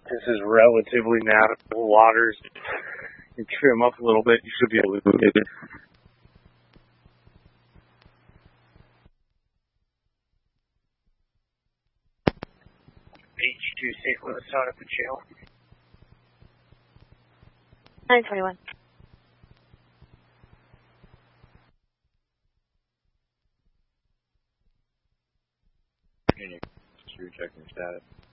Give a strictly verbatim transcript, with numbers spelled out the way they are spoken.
This is relatively navigable waters. You trim up a little bit, you should be able to do it. H two safe with a soda for jail. nine twenty-one. You're checking your status.